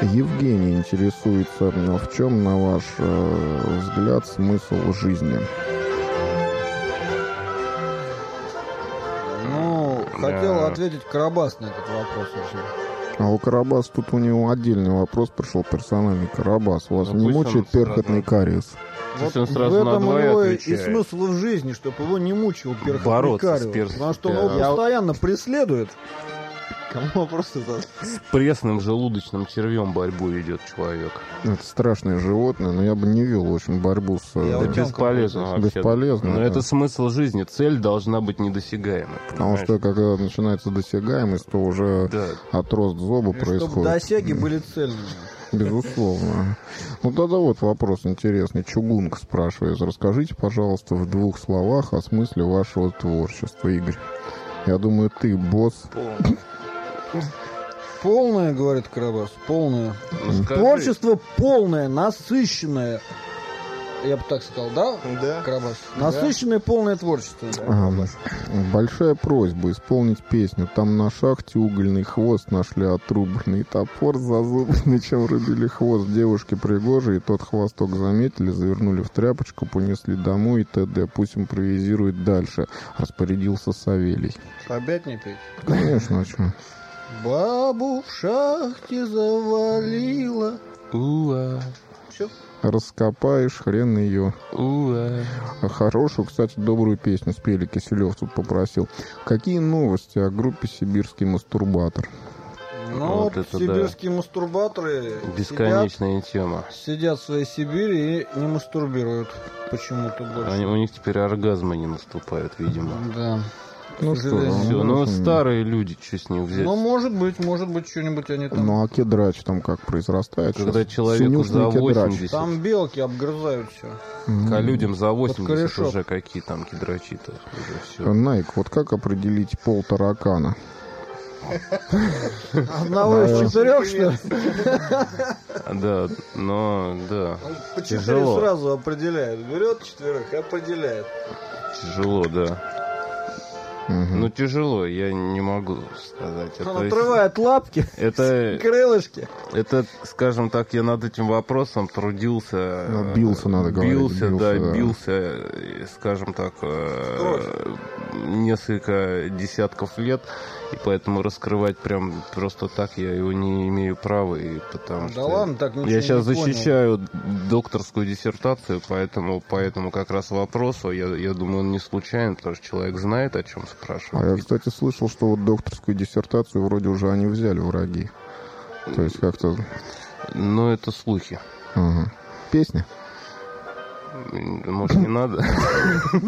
Евгений интересуется, в чем, на ваш взгляд, смысл жизни? Ну, хотел ответить Карабас на этот вопрос уже. А у Карабаса тут у него отдельный вопрос пришел, персональный. Карабас, вас не мучает перхотный кариес? Вот в этом у него и смысл в жизни, чтобы его не мучил перхотный кариес. Потому что он его постоянно преследует. Кому просто с пресным желудочным червем борьбу ведет человек. Это страшное животное, но я бы не вел, в общем, борьбу с... Да бесполезно вообще. Бесполезно. Но это смысл жизни. Цель должна быть недосягаемой. Потому что, когда начинается досягаемость, то уже отрост зоба происходит. Чтобы досяги были цельными. Безусловно. Ну, тогда вот вопрос интересный. Чугунка спрашивает. Расскажите, пожалуйста, в 2 словах о смысле вашего творчества, Игорь. Я думаю, ты босс... Полное, говорит Карабас, полное. Творчество полное, насыщенное. Я бы так сказал, да? Да. Карабас. Насыщенное, полное творчество. Да, большая просьба исполнить песню. Там на шахте угольный хвост нашли отрубленный, топор зазубренный, чем рубили хвост девушки пригожей, и тот хвосток заметили, завернули в тряпочку, понесли домой и т.д. Пусть импровизирует дальше. Распорядился Савелий. Опять не петь? Конечно, а что? Бабу в шахте завалила. Все. Раскопаешь, хрен ее. Хорошую, кстати, добрую песню спели. Киселев тут попросил. Какие новости о группе «Сибирский мастурбатор»? Ну, вот сибирские мастурбаторы бесконечная тема. Сидят в своей Сибири и не мастурбируют почему-то больше. У них теперь оргазмы не наступают, видимо. Да. Ну что, ну старые люди, что с них взять? Ну, может быть, что-нибудь они там... Ну, а кедрач там как произрастает? Когда сейчас? Человеку за 80. Там белки обгрызают все. А людям за 80 уже какие там кедрачи-то. Найк, вот как определить пол таракана? Одного из 4, что ли? Да, но, да. По 4 сразу определяет. Берет 4, определяет. Тяжело, да. Ну, тяжело, я не могу сказать. Он отрывает лапки, крылышки. Это, скажем так, я над этим вопросом трудился. Бился, надо говорить. Бился, скажем так, несколько десятков лет. И поэтому раскрывать прям просто так я его не имею права. И потому что ладно, так ничего я сейчас не защищаю докторскую диссертацию, поэтому как раз вопросу, я думаю, он не случайен, потому что человек знает, о чем спрашивает. А я, кстати, слышал, что вот докторскую диссертацию вроде уже они взяли враги. То есть как-то... Ну, это слухи. Песня? Может, не надо?